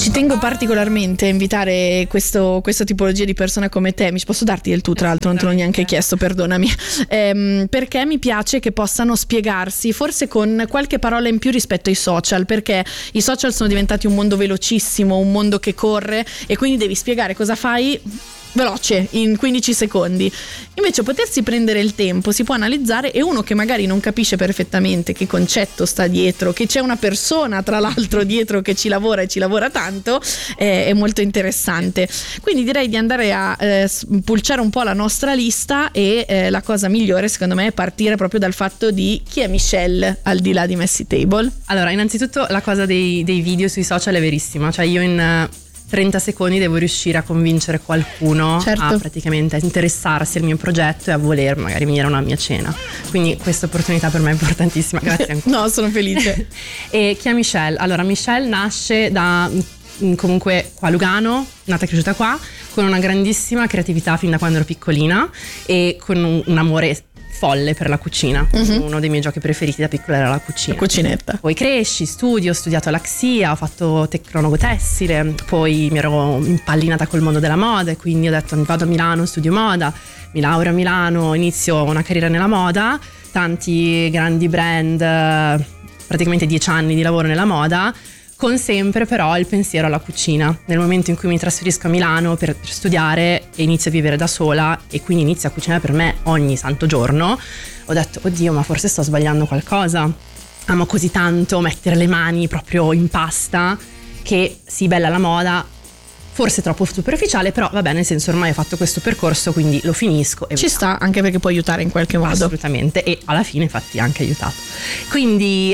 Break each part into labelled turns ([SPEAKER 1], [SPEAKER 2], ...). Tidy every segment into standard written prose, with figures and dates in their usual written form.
[SPEAKER 1] Ci tengo particolarmente a invitare questo tipologia di persona come te. Mi posso darti del tu, tra l'altro, non te l'ho neanche chiesto, perdonami, perché mi piace che possano spiegarsi forse con qualche parola in più rispetto ai social, perché i social sono diventati un mondo velocissimo, un mondo che corre, e quindi devi spiegare cosa fai veloce, in 15 secondi. Invece potersi prendere il tempo, si può analizzare, e uno che magari non capisce perfettamente che concetto sta dietro, che c'è una persona tra l'altro dietro che ci lavora e ci lavora tanto, è molto interessante. Quindi direi di andare a pulciare un po' la nostra lista, e la cosa migliore secondo me è partire proprio dal fatto di chi è Michelle al di là di Messy Table.
[SPEAKER 2] Allora, innanzitutto la cosa dei video sui social è verissima, cioè io in 30 secondi devo riuscire a convincere qualcuno a praticamente interessarsi al mio progetto e a voler magari venire a una mia cena. Quindi questa opportunità per me è importantissima. Grazie ancora.
[SPEAKER 1] No, sono felice.
[SPEAKER 2] E chi è Michelle? Allora, Michelle nasce da comunque qua a Lugano, nata e cresciuta qua, con una grandissima creatività fin da quando ero piccolina e con un amore folle per la cucina. Uno dei miei giochi preferiti da piccola era la cucina.
[SPEAKER 1] La cucinetta.
[SPEAKER 2] Poi cresci, studio, ho studiato l'Axia, ho fatto tecnologo tessile, poi mi ero impallinata col mondo della moda e quindi ho detto vado a Milano, studio moda, mi laureo a Milano, inizio una carriera nella moda, tanti grandi brand, praticamente 10 anni di lavoro nella moda, con sempre però il pensiero alla cucina. Nel momento in cui mi trasferisco a Milano per studiare e inizio a vivere da sola e quindi inizio a cucinare per me ogni santo giorno, ho detto oddio, ma forse sto sbagliando qualcosa. Amo così tanto mettere le mani proprio in pasta che sì, bella la moda, forse troppo superficiale, però vabbè, nel senso ormai ho fatto questo percorso, quindi lo finisco e
[SPEAKER 1] ci sta, anche perché può aiutare in qualche modo.
[SPEAKER 2] Assolutamente, e alla fine infatti ha anche aiutato. Quindi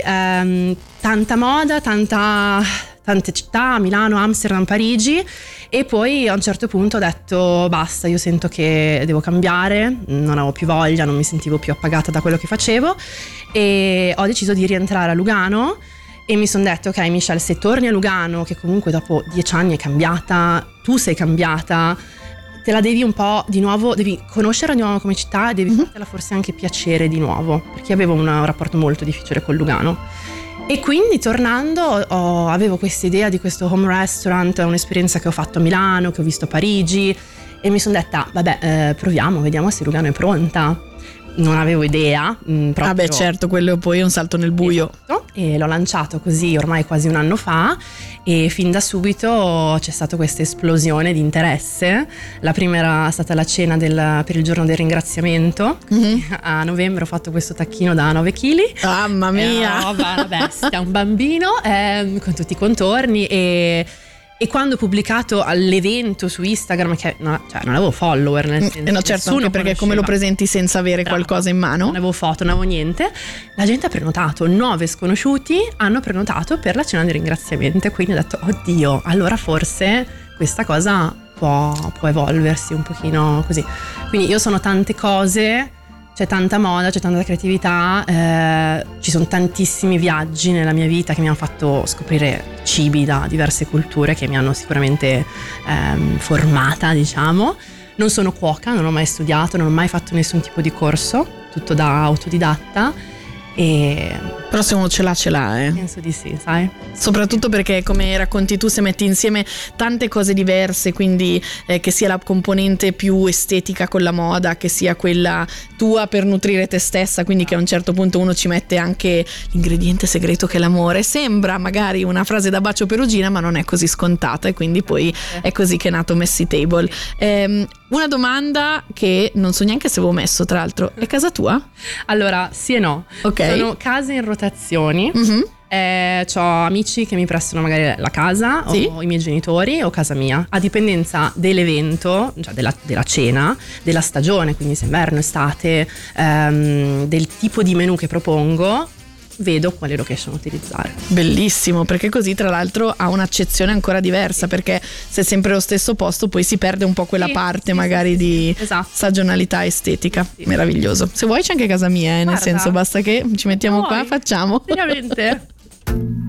[SPEAKER 2] tanta moda, tante città, Milano, Amsterdam, Parigi, e poi a un certo punto ho detto basta, io sento che devo cambiare, non avevo più voglia, non mi sentivo più appagata da quello che facevo, e ho deciso di rientrare a Lugano. E mi sono detto ok Michelle, se torni a Lugano, che comunque dopo 10 anni è cambiata, tu sei cambiata, te la devi un po' di nuovo, devi conoscere di nuovo come città e devi fartela forse anche piacere di nuovo, perché avevo un rapporto molto difficile con Lugano. E quindi tornando avevo questa idea di questo home restaurant, un'esperienza che ho fatto a Milano, che ho visto a Parigi, e mi sono detta vabbè, proviamo, vediamo se Lugano è pronta. Non avevo idea proprio.
[SPEAKER 1] Ah beh, certo, quello poi è un salto nel buio.
[SPEAKER 2] Esatto. E l'ho lanciato così ormai quasi un anno fa, e fin da subito c'è stata questa esplosione di interesse. La prima era stata la cena per il giorno del ringraziamento. A novembre ho fatto questo tacchino da 9 kg.
[SPEAKER 1] Mamma mia!
[SPEAKER 2] Una bestia, un bambino con tutti i contorni, e quando ho pubblicato all'evento su Instagram, che non avevo follower, nel senso,
[SPEAKER 1] no, certo, anche perché come lo presenti senza avere qualcosa in mano?
[SPEAKER 2] Non avevo foto, non avevo niente. La gente ha prenotato, 9 sconosciuti hanno prenotato per la cena di ringraziamento, e quindi ho detto oddio, allora forse questa cosa può evolversi un pochino così. Quindi io sono tante cose, c'è tanta moda, c'è tanta creatività, ci sono tantissimi viaggi nella mia vita che mi hanno fatto scoprire cibi da diverse culture, che mi hanno sicuramente formata, diciamo. Non sono cuoca, non ho mai studiato, non ho mai fatto nessun tipo di corso, tutto da autodidatta.
[SPEAKER 1] Però se uno ce l'ha
[SPEAKER 2] penso di sì, sai,
[SPEAKER 1] soprattutto perché come racconti tu, se metti insieme tante cose diverse, quindi che sia la componente più estetica con la moda, che sia quella tua per nutrire te stessa, quindi che a un certo punto uno ci mette anche l'ingrediente segreto che è l'amore. Sembra magari una frase da bacio perugina, ma non è così scontata, e quindi poi è così che è nato Messy Table. Una domanda che non so neanche se avevo messo, tra l'altro: è casa tua?
[SPEAKER 2] Allora sì e no.
[SPEAKER 1] Ok.
[SPEAKER 2] Sono case in rotazioni. C'ho amici che mi prestano magari la casa,
[SPEAKER 1] sì,
[SPEAKER 2] o i miei genitori, o casa mia, a dipendenza dell'evento, cioè della cena, della stagione, quindi se inverno, estate, del tipo di menù che propongo, vedo quale location utilizzare.
[SPEAKER 1] Bellissimo, perché così tra l'altro ha un'accezione ancora diversa, perché se è sempre lo stesso posto poi si perde un po' quella parte magari di
[SPEAKER 2] esatto,
[SPEAKER 1] stagionalità estetica. Meraviglioso. Se vuoi c'è anche casa mia, nel senso basta che ci mettiamo qua, facciamo.
[SPEAKER 2] Veramente.